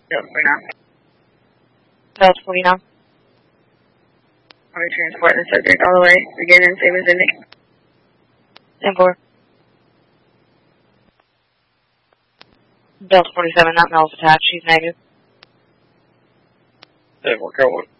Delta 49. Delta 49. I'll be transporting the subject all the way. Beginning, same as ending. 10-4. Delta 47, not Mel's attached. She's negative. 10-4, Cowboy.